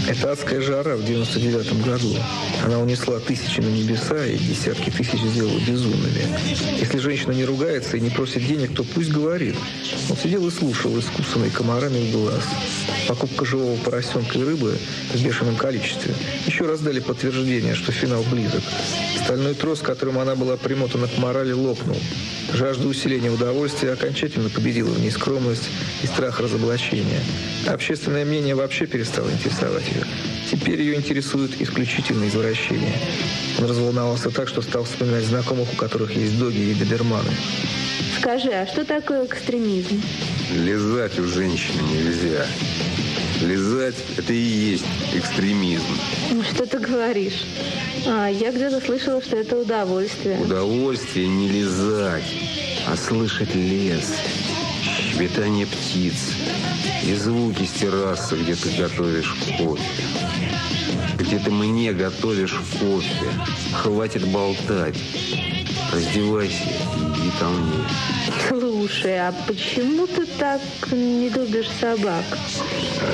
Это адская жара в 99-м году. Она унесла тысячи на небеса и десятки тысяч сделала безумными. Если женщина не ругается и не просит денег, то пусть говорит. Он сидел и слушал, искусанный комарами в глаз. Покупка живого поросенка и рыбы в бешеном количестве. Еще раз дали подтверждение, что финал близок. Стальной трос, которым она была примотана к морали, лопнул. Жажда усиления удовольствия окончательно победила в ней скромность и страх разоблачения. Общественное мнение вообще перестало интересовать ее. Теперь ее интересует исключительно извращение. Он разволновался так, что стал вспоминать знакомых, у которых есть доги и доберманы. Скажи, а что такое экстремизм? Лизать у женщины нельзя. Лизать – это и есть экстремизм. Ну, что ты говоришь? Я где-то слышала, что это удовольствие. Удовольствие не лизать, а слышать лес, щебетание птиц и звуки с террасы, где ты готовишь кофе. Где ты мне готовишь кофе. Хватит болтать. Раздевайся и иди ко мне. Слушай, а почему ты так не любишь собак?